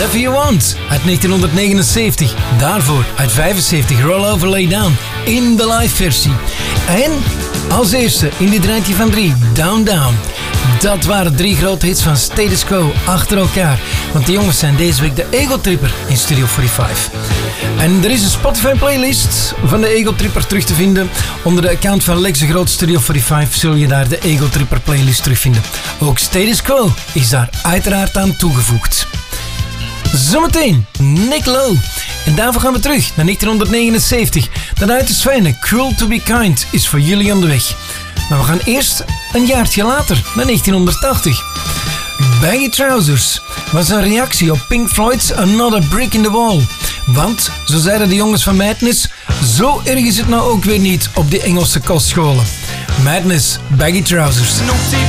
Whatever You Want uit 1979. Daarvoor uit 75 Roll Over Lay Down in de live versie. En als eerste in dit rijtje van 3 Down Down. Dat waren 3 grote hits van Status Quo achter elkaar. Want die jongens zijn deze week de Ego Tripper in Studio 45. En er is een Spotify playlist van de Ego Tripper terug te vinden. Onder de account van Lex de Groot Studio 45 zul je daar de Ego Tripper playlist terugvinden. Ook Status Quo is daar uiteraard aan toegevoegd. Zometeen Nick Lowe. En daarvoor gaan we terug naar 1979. Dat uiterst fijne Cruel to Be Kind is voor jullie onderweg. Maar we gaan eerst een jaartje later, naar 1980. Baggy Trousers was een reactie op Pink Floyd's Another Brick in the Wall. Want, zo zeiden de jongens van Madness, zo erg is het nou ook weer niet op die Engelse kostscholen. Madness, Baggy Trousers.